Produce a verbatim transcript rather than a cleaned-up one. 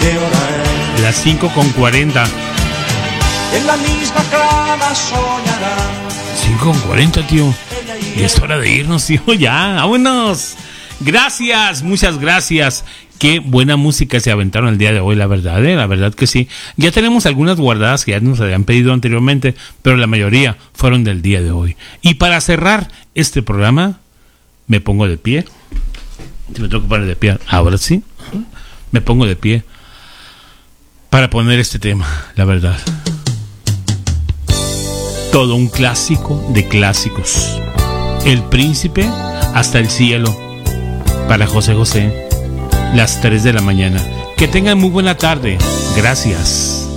qué hora es. Las cinco con cuarenta. En la misma cama soñarán. cinco con cuarenta, tío. Y es hora de irnos, tío. Ya, vámonos. Gracias, muchas gracias. Qué buena música se aventaron el día de hoy, la verdad, ¿eh? La verdad que sí. Ya tenemos algunas guardadas que ya nos habían pedido anteriormente, pero la mayoría fueron del día de hoy. Y para cerrar este programa, me pongo de pie. Si me tengo que poner de pie, ahora sí. Me pongo de pie para poner este tema, la verdad. Todo un clásico de clásicos. El Príncipe hasta el cielo. Para José José. Las tres de la mañana. Que tengan muy buena tarde. Gracias.